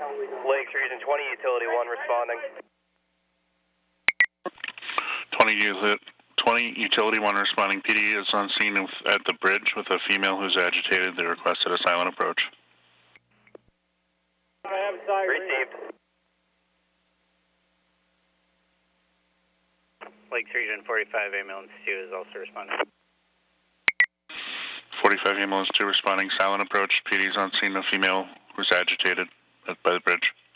Lakes Region 20, Utility 1 responding. 20 Utility 1 responding. PD is on scene at the bridge with a female who's agitated. They requested a silent approach. Received. Lakes Region 45 Ambulance 2 is also responding. 45 Ambulance 2 responding, silent approach. PD is on scene, a female who's agitated by the bridge.